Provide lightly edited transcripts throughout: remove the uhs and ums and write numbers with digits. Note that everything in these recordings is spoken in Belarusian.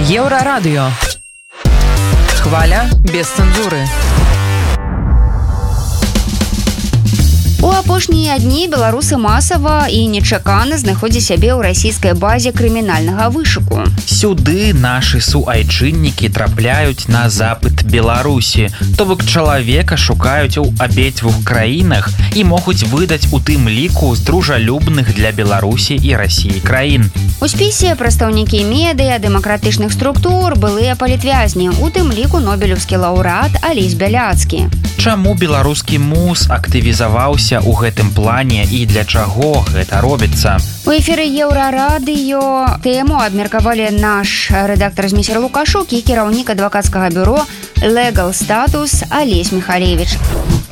Еўрарадыё. Хваля без цэнзуры. У апошнія дні беларусы масава і нечакана знаходзяць сябе ў расійскай базе крымінальнага вышуку. Сюды нашы суайчыннікі трапляюць на запыт Беларусі. То бок чалавека шукаюць у абедзвюх краінах і могуць выдаць у тым ліку з дружалюбных для Беларусі і Расіі краін. У спісе прадстаўнікі медыя, дэмакратычных структур, былыя палітвязні, у тым ліку нобелеўскі лаўрэат Алесь Бяляцкі. Чаму беларускі МУЗ актывізаваўся у гэтым плане і для чаго гэта робіцца? У эфіры Еўрарадыё тэму абмеркавалі наш рэдактар Зміцер Лукашук і кіраўнік адвакацкага бюро Legal Status Алесь Михалевич.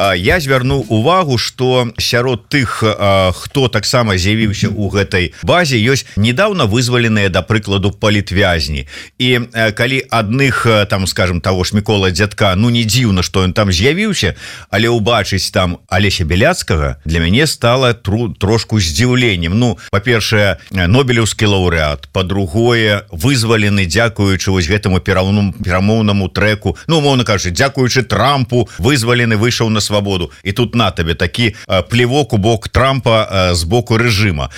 Я звярнуў увагу, што сярод тых, хто таксама з'явіўся ў гэтай базе, ёсць недавно вызваленыя, да прыкладу, палітвязні. І калі адных, там, скажем, таго ж Мікола Дзядка, ну не дзіўна, што ён там з'явіўся, але ўбачыць там Алеся Бяляцкага для мяне стала трошку здзіўленнем. Ну, па-першае, нобелеўскі лаўрэат, па-другое, вызвалены дзякуючы вось гэтаму перамоўнаму трэку, ну, умоўна кажучы, дзякуючы Трампу, вызвалены, выйшаў на свабоду. І тут на табе такі плевок у бок Трампа з боку рэжыма.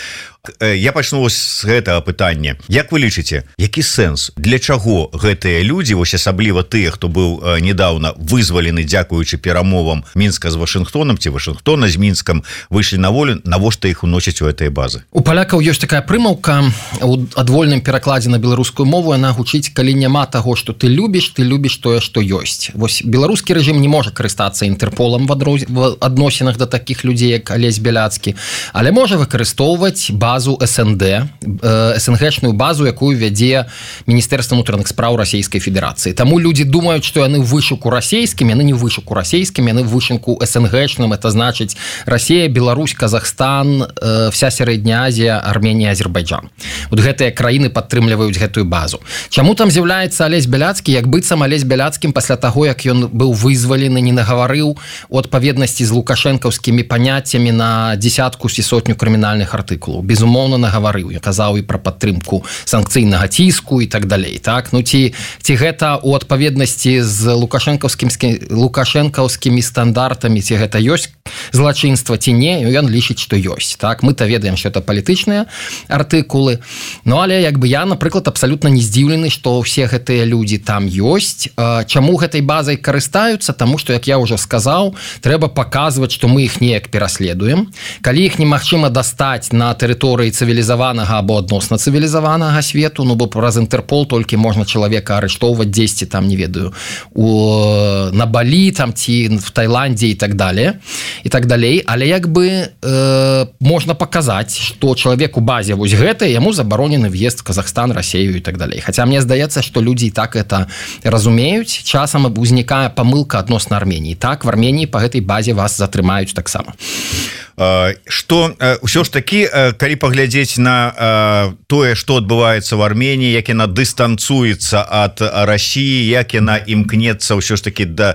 Я пачну з гэтага пытання. Як вы лічыце, які сэнс? Для чаго гэтыя людзі, вось асабліва тыя, хто быў недавно вызвалены дзякуючы перамовам Мінска з Вашынгтонам ці Вашынгтона з Мінскам, выйшлі на волю, навошта іх уносяць у гэтыя базы? У палякаў ёсць такая прымаўка у адвольным перакладзе на беларускую мову, яна гучыць: калі няма таго, што ты любіш тое, што ёсць. Вось беларускі рэжым не можа карыстацца Інтэрполам в адносінах да такіх людзей, як Алесь Бяляцкі, але можа выкарыстоўваць базу СНД, СНГшную базу, якую вядзе Міністэрства ўнутраных спраў Расійскай Федэрацыі. Таму людзі думаюць, што яны в вышуку расійскім, яны не в вышуку расійскім, яны в вышуку СНГшным, это значыць Расія, Беларусь, Казахстан, вся Сярэдняя Азія, Арменія, Азербайджан. Вот гэтыя краіны падтрымліваюць гэтую базу. Чаму там з'яўляецца Алесь Бяляцкі? Як быццам Алесь Бяляцкім пасля таго, як ён быў вызвалены, не нагаварыў у адпаведнасці з лукашэнкаўскімі паняццямі на дзесятку ці сотню крымінальных артыкулаў. Безумоўна, нагаварыў. Я казаў і пра падтрымку санкцыйнага ціску і так далей. Так? Ну, ці гэта у адпаведнасці з лукашэнкаўскімі стандартамі, ці гэта ёсць злачынства, ці не, ён лічыць, што ёсць. Так? Мы-то ведаем, што это палітычныя артыкулы. Ну, але як бы я, напрыклад, абсалютна не здзіўлены, што ўсе гэтыя людзі там ёсць. Чаму гэтай базай карыстаюцца? Таму што, як я ўжо сказаў, трэба паказваць, што мы іх неяк пераследуем. Калі іх немагчыма дастаць на тэрыторыі цывілізаванага або адносна цывілізаванага свету, ну, бо праз Інтэрпол толькі можна чалавека арыштоўваць дзесьці там, не ведаю, на Балі там, ці в Таіландзе і так далее. Але як бы можна паказаць, што чалавек у базе вось гэтай, яму забаронены в'езд в Казахстан, Расію і так далей. Хаця мне здаецца, што людзі і так это разумеюць. Часам узнікае памылка адносна Арменіі. Так, в Арменіі па гэтай базе вас затрымаюць таксама. Што ўсё ж такі, калі паглядзець на тое, што адбываецца в Арменіі, як яна дыстанцуецца ад Расіі, як яна імкнецца ўсё ж такі да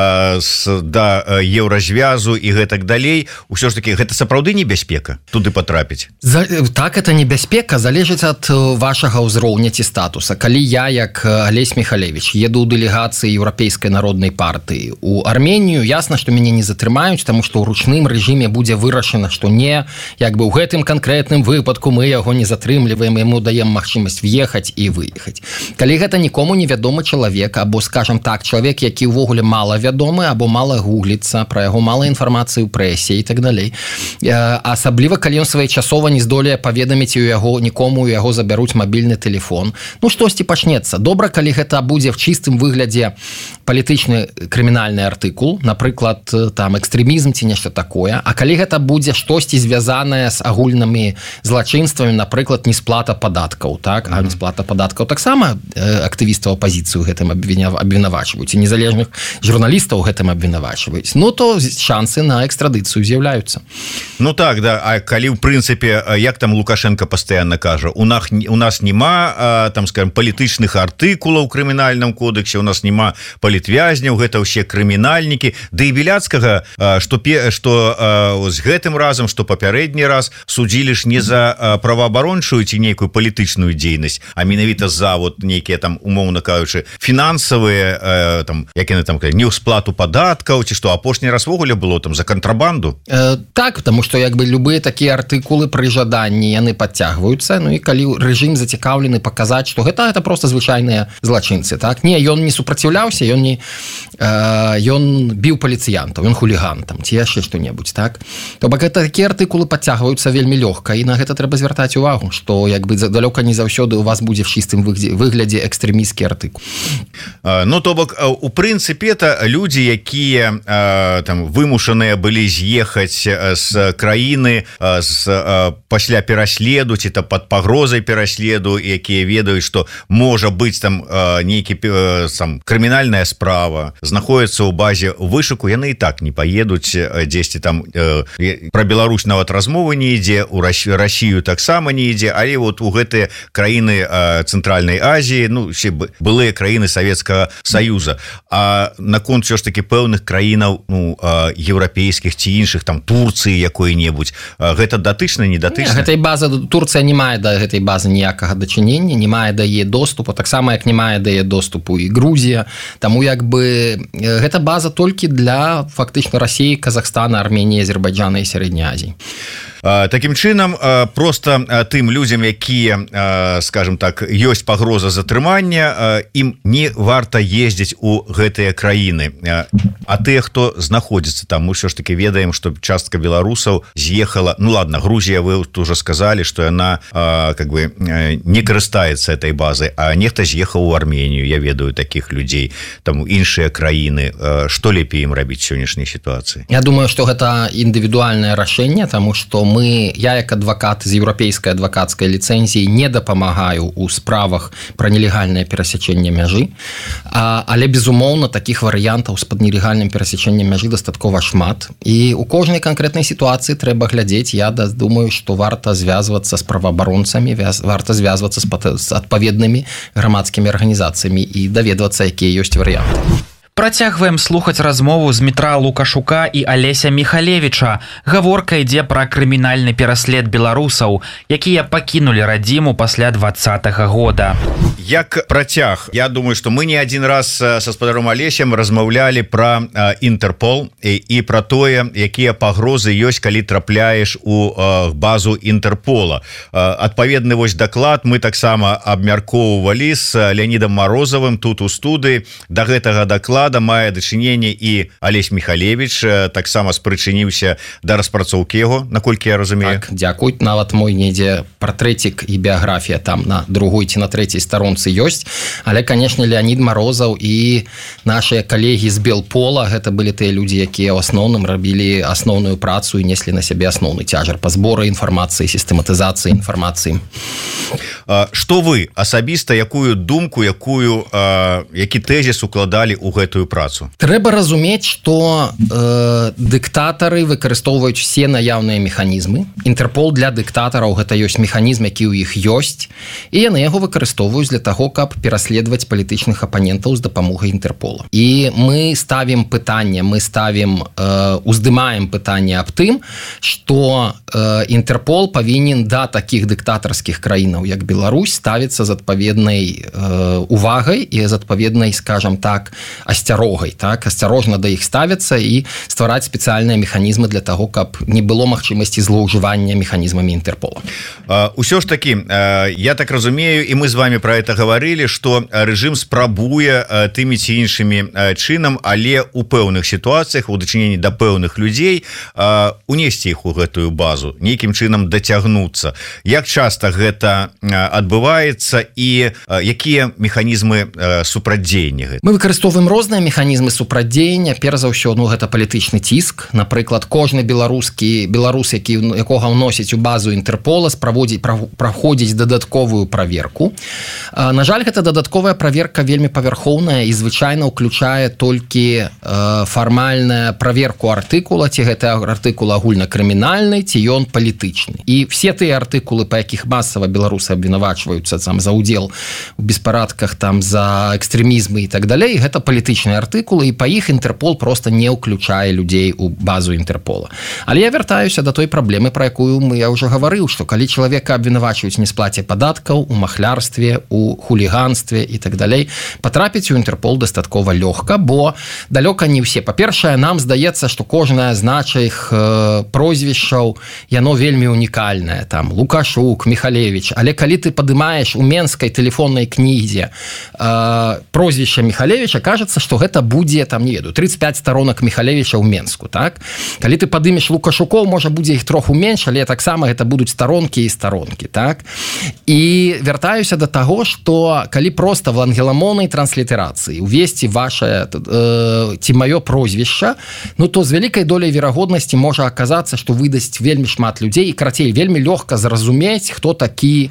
еўразвязу і гэтак далей, усё ж такі гэта сапраўды небяспека туды патрапіць? Так, это небяспека залежыць ад вашага ўзроўня ці статуса. Калі я, як Алесь Михалевич, еду ў дэлегацыі Еўрапейскай народнай партыі у Арменію, ясна, што мяне не затрымаюць, таму што ў ручным рэжыме будзе вырашана, што не, як бы ў гэтым канкрэтным выпадку мы яго не затрымліваем, яму даем магчымасць в'ехаць і выехаць. Калі гэта нікому невядомы чалавек, або, скажем так, чалавек, які ўвогуле мала вядомы, або мала гугліцца, пра яго мала інфармацыі ў прэсе і так далей. Асабліва, калі ён своечасова не здолее паведаміць у яго нікому, у яго забяруць мабільны тэлефон. Ну, штосьці пачнецца. Добра, калі гэта будзе в чыстым выглядзе палітычны крымінальны артыкул, напрыклад, там, экстрэмізм ці нешта такое. А калі гэта будзе штосьці звязанае з агульнымі злачынствамі, напрыклад, несплата падаткаў, так? А несплата падаткаў таксама актывістаў апазіцыі гэтым абвінавачваюць, і незалежных журналістаў гэтым абвінавачваюць. Ну, то шансы на экстрадыцыю з'яўляюцца. Ну так, да, а калі в прынцыпе, як там Лукашенко пастаянна кажа, у нас няма, там, скажем, палітычных артыкулаў у крымінальным кодексе, у нас няма палітвязняў, гэта ўсе крымінальнікі, да і Бяляцкага, што з гэтым разам што папярэдні раз судзілі ж не за праваабарончую ці нейкую палітычную дзейнасць, а менавіта за вот нейкія там умоўна кажучы фінансавыя там як яны там неўсплату падаткаў ці што апошні раз ввогуле было там за кантрабанду. Так, потому что як бы любые такія артыкулы пры жаданні яны подцягваюцца. Ну і калі рэжым зацікаўлены паказаць, што гэта просто звычайныя злачынцы, так не ён не супраціўляўся, ён біў паліцыянтаў, ён хуліган там ці яшчэ што-небудзь, так. То бок гэта такія артыкулы подцягваюцца вельмі лёгка, і на гэта трэба звяртаць увагу, што як бы далёка не заўсёды у вас будзе в чыстым выглядзе экстрэмісцкі артыкул. Ну то бок у прынцыпе это людзі, якія там вымушаныя былі з'ехаць з краіны пасля пераследу ці пад пагрозай пераследу, якія ведаюць, што можа быць там нейкі там крымінальная справа, знаходзіцца ў базе вышуку, яны і так не паедуць дзесьці там пра Беларусь нават размовы не ідзе, у Расію таксама не ідзе, але вот у гэтыя краіны Цэнтральнай Азіі, ну былыя краіны Савецкага Саюза. А наконт ўсё ж таки пэўных краінаў, ну еўрапейскіх ці іншых, там Турцыі якой-небудзь, гэта датычна, не датычна? Гэтай базы Турцыя не мае да гэтай базы ніякага дачынення, не мае да яе доступу, таксама як не мае да яе доступу і Грузія. Таму як бы гэта база толькі для фактычна Расіі, Казахстана, Арменіі, Азербайджана і Сярэдняй Азіі. Такім чынам, просто тым людзям, якія, скажем так, ёсць пагроза затрымання, ім не варта ездзіць у гэтыя краіны. А тыя, хто знаходзіцца там, мы ўсё ж таки ведаем, што частка беларусаў з'ехала, ну ладно, Грузія, вы уже сказали, што яна как бы не карыстаецца этой базай, а нехта з'ехаў у Арменію, я ведаю такіх людзей, там іншыя краіны. Што лепей ім рабіць в сённяшняй сітуацыі? Я думаю, што гэта індывідуальнае рашэнне, таму што я як адвакат з еўрапейскай адвакацкай ліцэнзіі не дапамагаю ў справах пра нелегальнае перасячэнне мяжы, але безумоўна такіх варыянтаў з-пад нелегальным перасячэннем мяжы дастаткова шмат, і у кожнай канкрэтнай сітуацыі трэба глядзець. Я думаю, што варта звязвацца з праваабаронцамі, варта звязвацца з адпаведнымі грамадскімі арганізацыямі і даведвацца, якія ёсць варыянты. Працягваем слухаць размову з Дмітра Лукашука і Алеся Міхалевіча. Гаворка ідзе пра крымінальны пераслед беларусаў, якія пакінулі радзіму пасля 2020 года. Як працяг, я думаю, што мы не адзін раз са спадаром Алесем размаўлялі пра Інтэрпол і пра тое, якія пагрозы ёсць, калі трапляеш у базу Інтэрпола. Адпаведны вось даклад мы таксама абмяркоўвалі з Леонідам Марозавым тут у студыі. Да гэтага даклада мае дачыненне і Алесь Міхалевіч, таксама спрычыніўся да распрацоўкі яго, наколькі я разумею. Так, дзякуй, нават мой недзе партрэтик і біяграфія там на другой ці на трэцяй старонцы ёсць, але, канешне, Леонід Марозаў і нашыя калегі з Белпола, гэта былі тыя людзі, якія ў асноўным рабілі асноўную працу і неслі на сябе асноўны цяжар па зборы інфармацыі, сістэматызацыі інфармацыі. Што вы асабіста, якую думку, які тэзіс укладалі ў гэтую працу? Трэба разумець, што дыктатары выкарыстоўваюць все наяўныя механізмы. Інтэрпол для дыктатараў гэта ёсць механізм, які ў іх ёсць, і яны яго выкарыстоўваюць для таго, каб пераследаваць палітычных апанентаў з дапамогай Інтэрпола. І мы ставім пытанне, уздымаем пытанне аб тым, што Інтэрпол павінен да такіх дыктатарскіх краінаў, як Беларусь, ставіцца з адпаведнай увагай і з адпаведнай, скажам так, асцярогай, так, асцярожна да іх ставяцца і ствараць спецыяльныя механізмы для таго, каб не было магчымасці злоўжывання механізмамі Інтэрпола. Усё ж таки, я так разумею, і мы з вами про это гаварылі, што рэжым спрабуе тымі ці іншымі чынам, але у пэўных сітуацыях, у дачыненні да пэўных людзей унесці іх у гэтую базу, нейкім чынам дацягнуцца. Як часта гэта адбываецца і якія механізмы супрацьдзеяння? Мы выкарыстоўваем розныя механізмы супрацьдзеяння. Перш за ўсё, гэта палітычны ціск. Напрыклад, кожны беларус, якога ўносіць у базу Інтэрпола, праходзіць дадатковую праверку. На жаль, гэта дадатковая праверка вельмі павярхоўная і звычайна ўключае толькі фармальную праверку артыкула, ці гэта артыкул агульнакрымінальны, ці ён палітычны. І все тыя артыкулы, па якіх масава беларусы абвінавачваюць абвінавачваюцца там за ўдзел у беспарадках, там за экстрэмізмы і так далей. Гэта палітычныя артыкулы, і па іх Інтэрпол просто не ўключае людзей у базу Інтэрпола. Але я вяртаюся да той праблемы, пра якую я ўжо гаварыў, што калі чалавека абвінавачваюць не сплаце падаткаў, у махлярстве, у хуліганстве і так далей, патрапіць у Інтэрпол дастаткова лёгка, бо далёка не ўсе. Па-першае, нам здаецца, што кожнае з нашых прозвішчаў, яно вельмі унікальнае, там Лукашук, Михалевич, але калі ты падымаеш у менскай тэлефоннай кнізе прозвішча Михалевича, кажется, што гэта будзе, там, не ведаю, 35 сторонок Михалевича ў Менску, так? Калі ты падымеш Лукашукоў, можа будзе іх троху менш, але таксама гэта будуць старонкі і старонкі, так? І вяртаюся да таго, што калі проста в ангеламоннай транслітерацыі увесці ваше ці маё прозвішча, ну то з вялікай доляй верагоднасці можа аказацца, што выдасць вельмі шмат людзей, і карацей, вельмі лёгка зразумець, хто такі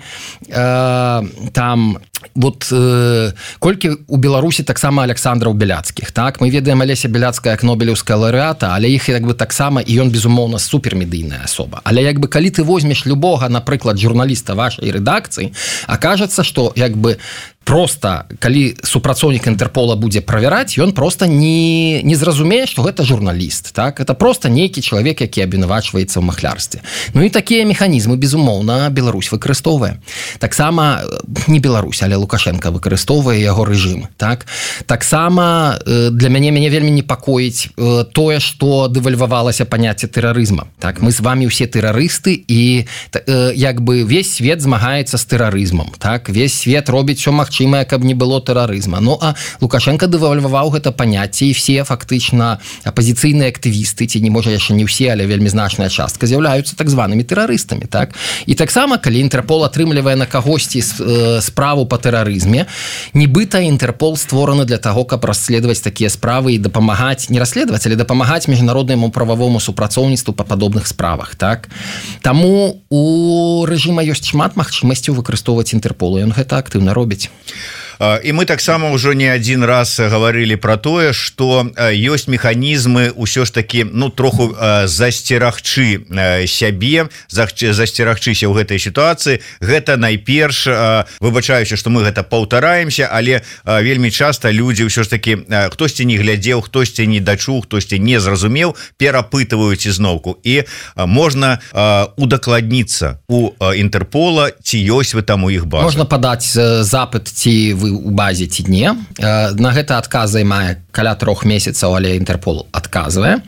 там вот колькі у Беларусі таксама Александраў Беляцкіх, так? Мы ведаем Алеся Беляцкая як нобелеўская лаўрэата, але іх як бы таксама, і ён безумоўна супермедыйная асоба. Але як бы калі ты возьмеш любога, напрыклад, журналіста вашай рэдакцыі, акажацца, што як бы просто, калі супрацоўнік Інтэрпола будзе правяраць, ён просто не зразумее, што гэта журналіст, так? Это просто нейкі чалавек, які абвінавачваецца ў махлярстве. Ну і такія механізмы, безумоўна, Беларусь выкарыстоўвае. Таксама не Беларусь, але Лукашенко выкарыстоўвае яго рэжым, так? Таксама для мяне вельмі непакоіць тое, што дэвальвавалася паняцце тэрарызма, так? Мы з вами ўсе тэрарысты, і як бы весь свет змагаецца з тэрарызмам, так? Весь свет робіць усё магчымае, каб не было тэрарызма. Ну, а Лукашенко дэвальваваў гэта паняцце, і все фактычна апазіцыйныя актывісты, ці не можа яшчэ не ўсе, але вельмі значная частка, з'яўляюцца так званымі тэрарыстамі, так? І таксама, калі Інтэрпол атрымлівае на кагосьці справу па тэрарызме, нібыта Інтэрпол створаны для таго, каб расследаваць такія справы і дапамагаць, не расследаваць, але дапамагаць міжнароднаму прававому супрацоўніцтву па падобных справах, так? Таму у рэжыма ёсць шмат магчымасцяў выкарыстоўваць Інтэрпол, і ён гэта актыўна робіць. І мы таксама ўжо не адзін раз гаварылі пра тое, што ёсць механізмы ўсё ж такі, ну, троху засцерагчы сябе, засцерагчыся ў гэтай сітуацыі. Гэта найперш, выбачаючы, што мы гэта паўтараемся, але вельмі часта людзі ўсё ж такі, хтосьці не глядзеў, хтосьці не дачуў, хтосьці не зразумеў, перапытваюць ізноўку. І можна удакладніцца у Інтэрпола, ці ёсць вы там у іх базы. Можна падаць запыт, ці вы у базе ці не. На гэта адказ займае каля 3 месяцаў, але Інтэрпол адказвае.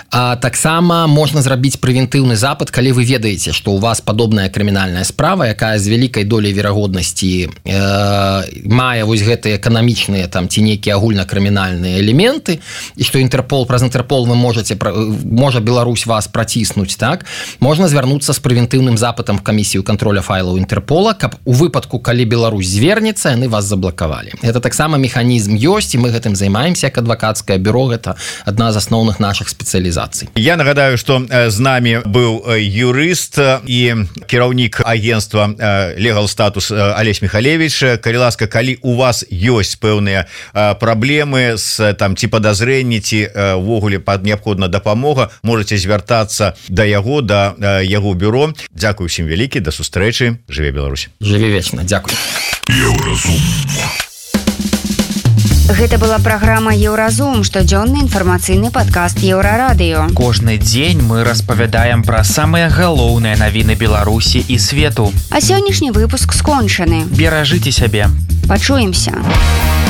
Таксама можна зрабіць прэвентыўны запыт, калі вы ведаеце, што у вас падобная крымінальная справа, якая з вялікай долей верагоднасці мае вось гэтыя эканамічныя там ці нейкія агульнакрымінальныя элементы, і што праз Інтэрпол вы можа Беларусь вас праціснуць, так? Можна звярнуцца з прэвентыўным запытам в камісію кантроля файлаў Інтэрпола, каб у выпадку, калі Беларусь звернецца, яны вас заблакавалі. Гэта таксама механізм ёсць, і мы гэтым займаемся як адвакацкае бюро, гэта адна з асноўных нашых спецыялізацый. Я нагадаю, што з намі быў юрыст і кіраўнік агенцтва Legal Status Алесь Михалевич. Калі ласка, калі у вас ёсць пэўныя праблемы з там ці падазрэнні, ці ўвогуле неабходна дапамога, можаце звяртацца да яго, да яго бюро. Дзякую ўсім вялікі, да сустрэчы. Жыве Беларусь. Жыве вечна. Дзякуй. Гэта была праграма Еўразум, штодзённы інфармацыйны падкаст Еўрарадыё. Кожны дзень мы распавядаем пра самыя галоўныя навіны Беларусі і свету. А сённяшні выпуск скончаны. Беражыце сябе. Пачуемся.